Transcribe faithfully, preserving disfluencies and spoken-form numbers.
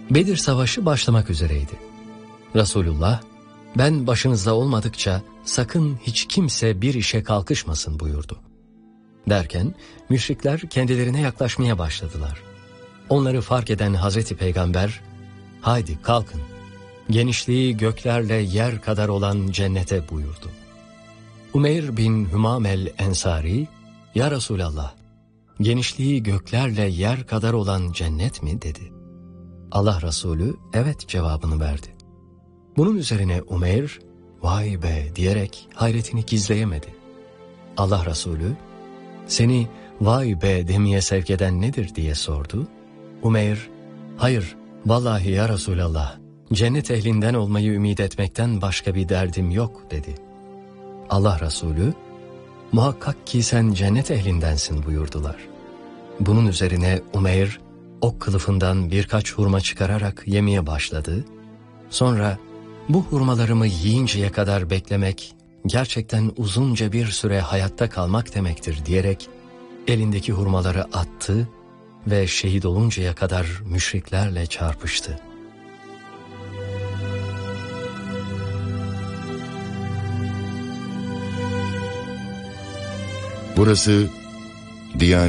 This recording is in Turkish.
Bedir Savaşı başlamak üzereydi. Resulullah, ben başınızda olmadıkça sakın hiç kimse bir işe kalkışmasın buyurdu. Derken müşrikler kendilerine yaklaşmaya başladılar. Onları fark eden Hazreti Peygamber, haydi kalkın, genişliği göklerle yer kadar olan cennete buyurdu. Umeyr bin Hümamel Ensari, ya Resulallah, genişliği göklerle yer kadar olan cennet mi dedi. Allah Resulü evet cevabını verdi. Bunun üzerine Umeyr, vay be diyerek hayretini gizleyemedi. Allah Resulü, seni vay be demeye sevk eden nedir diye sordu. Umeyr, hayır vallahi ya Resulallah, cennet ehlinden olmayı ümit etmekten başka bir derdim yok dedi. Allah Resulü, muhakkak ki sen cennet ehlindensin buyurdular. Bunun üzerine Umeyr, ok kılıfından birkaç hurma çıkararak yemeye başladı. Sonra bu hurmalarımı yiyinceye kadar beklemek gerçekten uzunca bir süre hayatta kalmak demektir diyerek elindeki hurmaları attı ve şehit oluncaya kadar müşriklerle çarpıştı. Burası Diyanet